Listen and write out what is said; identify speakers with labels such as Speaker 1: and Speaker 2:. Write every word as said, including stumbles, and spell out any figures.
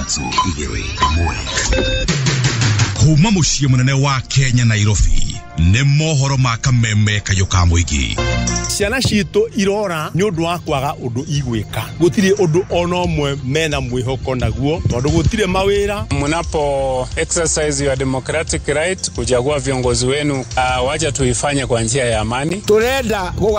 Speaker 1: ithathatũ igĩrĩ ĩmwe. Kuma muciĩ munene wa Kenya Nairobi nĩ mohoro ma kameme kayo ka mũingĩ.
Speaker 2: Ciana citũ irora nĩ ũndũ wa kwaga ũndũ igwĩka. Gũtirĩ ũndũ ona ũmwe mena mwĩhoko naguo tondũ gũtirĩ mawĩra.
Speaker 3: Mnapo exercise your democratic right kuchagua viongozi wenu, uh, wacha tuifanye kwa njia ya amani.
Speaker 2: Turenda